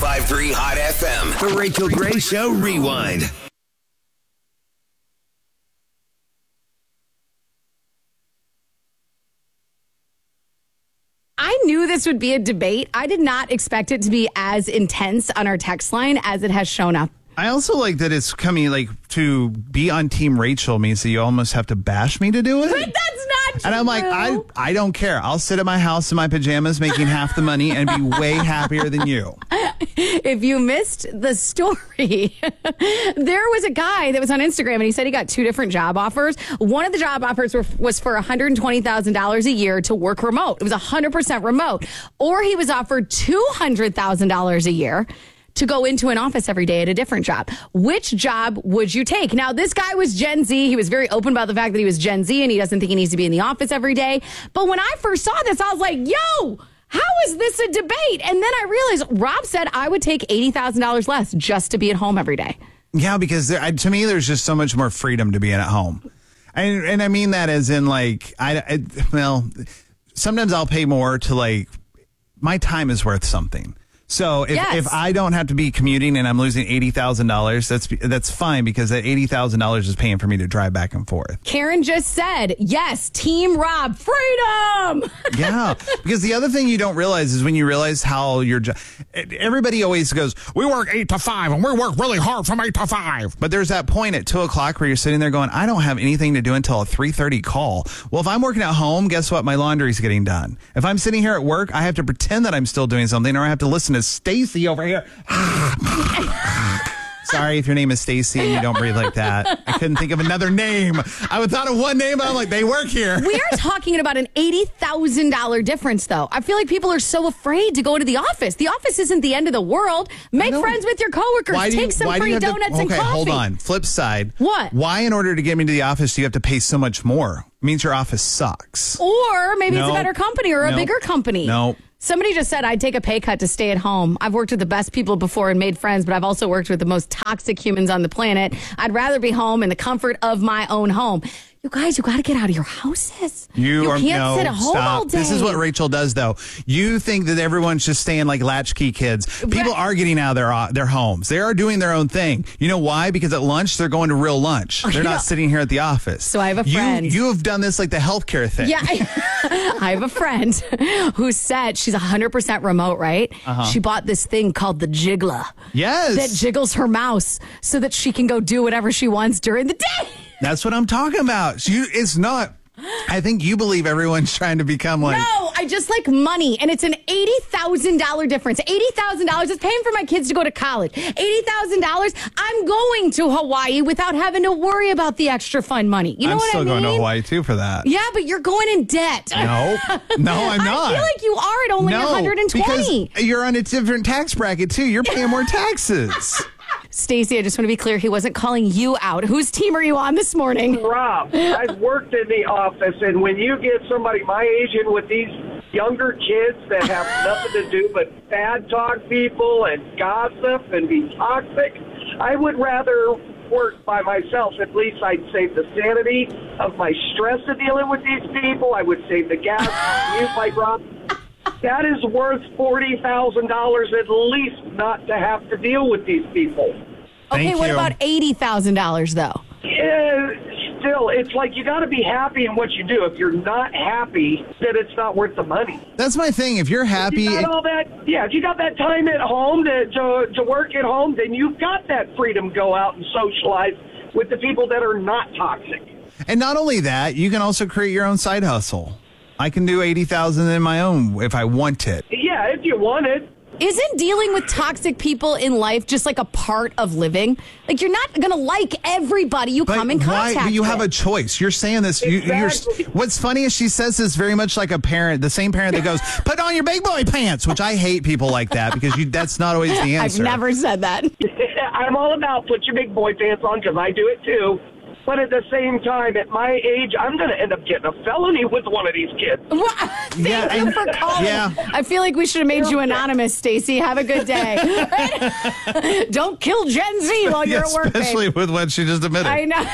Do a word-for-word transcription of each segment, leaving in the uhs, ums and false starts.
five three Hot F M. The Rachel Gray Show Rewind. I knew this would be a debate. I did not expect it to be as intense on our text line as it has shown up. I also like that it's coming, like, to be on Team Rachel means that you almost have to bash me to do it. But that's not true. And I'm like, I I don't care. I'll sit at my house in my pajamas making half the money and be way happier than you. If you missed the story, there was a guy that was on Instagram and he said he got two different job offers. One of the job offers were, was for one hundred twenty thousand dollars a year to work remote. It was one hundred percent remote. Or he was offered two hundred thousand dollars a year to go into an office every day at a different job. Which job would you take? Now, this guy was Gen Z. He was very open about the fact that he was Gen Z and he doesn't think he needs to be in the office every day. But when I first saw this, I was like, yo, how is this a debate? And then I realized Rob said I would take eighty thousand dollars less just to be at home every day. Yeah, because there, to me, there's just so much more freedom to being at home. And, and I mean that as in, like, I, I well, sometimes I'll pay more to, like, my time is worth something. So if, yes. if I don't have to be commuting and I'm losing eighty thousand dollars, that's that's fine because that eighty thousand dollars is paying for me to drive back and forth. Karen just said, yes, Team Rob, freedom. Yeah, because the other thing you don't realize is when you realize how your job, everybody always goes, we work eight to five and we work really hard from eight to five. But there's that point at two o'clock where you're sitting there going, I don't have anything to do until a three thirty call. Well, if I'm working at home, guess what? My laundry's getting done. If I'm sitting here at work, I have to pretend that I'm still doing something or I have to listen to Stacy over here. Sorry if your name is Stacy and you don't breathe like that. I couldn't think of another name. I thought of one name, but I'm like, they work here. We are talking about an eighty thousand dollars difference, though. I feel like people are so afraid to go into the office. The office isn't the end of the world. Make friends with your coworkers. Why do Take you, some why free do you have donuts to, and okay, coffee. hold on. Flip side. What? Why, in order to get me to the office, do you have to pay so much more? It means your office sucks. Or maybe No. it's a better company or a No. bigger company. No. Somebody just said I'd take a pay cut to stay at home. I've worked with the best people before and made friends, but I've also worked with the most toxic humans on the planet. I'd rather be home in the comfort of my own home. You guys, you got to get out of your houses. You, you are, can't no, sit at home stop. all day. This is what Rachel does, though. You think that everyone's just staying like latchkey kids. People Right. are getting out of their uh, their homes. They are doing their own thing. You know why? Because at lunch, they're going to real lunch. They're know. not sitting here at the office. So I have a friend. You, you have done this like the healthcare thing. Yeah, I, I have a friend who said she's one hundred percent remote, right? Uh-huh. She bought this thing called the Jiggler. Yes. That jiggles her mouse so that she can go do whatever she wants during the day. That's what I'm talking about. You, it's not. I think you believe everyone's trying to become like. No, I just like money, and it's an eighty thousand dollars difference. eighty thousand dollars is paying for my kids to go to college. eighty thousand dollars, I'm going to Hawaii without having to worry about the extra fun money. You know I'm what I still mean? going to Hawaii, too, for that. Yeah, but you're going in debt. No. No, I'm not. I feel like you are at only no, one hundred twenty. because you're on a different tax bracket, too. You're paying more taxes. Stacey, I just want to be clear. He wasn't calling you out. Whose team are you on this morning? Rob, I've worked in the office, and when you get somebody my age in with these younger kids that have nothing to do but bad talk people and gossip and be toxic, I would rather work by myself. At least I'd save the sanity of my stress of dealing with these people. I would save the gas, commute like Rob. That is worth forty thousand dollars at least not to have to deal with these people. Okay, Thank what you. about eighty thousand dollars, though? Yeah, still, it's like you got to be happy in what you do. If you're not happy, then it's not worth the money. That's my thing. If you're happy. You got all that, yeah, if you got that time at home to, to, to work at home, then you've got that freedom to go out and socialize with the people that are not toxic. And not only that, you can also create your own side hustle. I can do eighty thousand in my own if I want it. Yeah, if you want it. Isn't dealing with toxic people in life just like a part of living? Like, you're not going to like everybody you But come in why? contact But you with. have a choice. You're saying this. You, you're, Exactly. what's funny is she says this very much like a parent, the same parent that goes, "Put on your big boy pants," which I hate people like that because you, that's not always the I've answer. never said that. I'm all about put your big boy pants on because I do it too. But at the same time, at my age, I'm going to end up getting a felony with one of these kids. Well, thank Yeah, you and- for calling. yeah. I feel like we should have made you anonymous, Stacey. Have a good day. Don't kill Gen Z while you're Yeah, at work, babe. especially with what she just admitted. I know.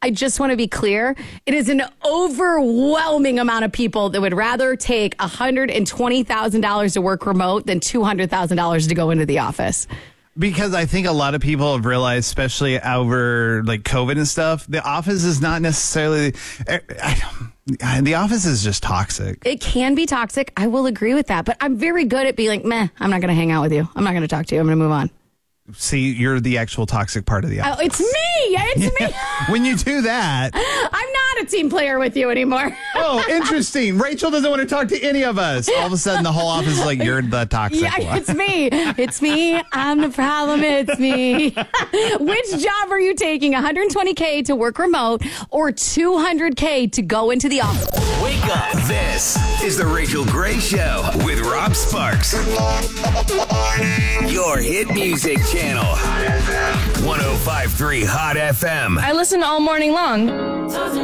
I just want to be clear. It is an overwhelming amount of people that would rather take one hundred twenty thousand dollars to work remote than two hundred thousand dollars to go into the office. Because I think a lot of people have realized, especially over like COVID and stuff, the office is not necessarily. I, I, the office is just toxic. It can be toxic. I will agree with that. But I'm very good at being like, meh, I'm not going to hang out with you. I'm not going to talk to you. I'm going to move on. See, you're the actual toxic part of the office. Oh, it's me. It's me. When you do that. I'm not a team player with you anymore. Oh, interesting. Rachel doesn't want to talk to any of us. All of a sudden, the whole office is like, you're the toxic yeah, one. It's me. It's me. I'm the problem. It's me. Which job are you taking? one hundred twenty K to work remote or two hundred K to go into the office? Wake up. This is the Rachel Gray Show with Rob Sparks. Your hit music channel. one oh five point three Hot F M. I listen all morning long.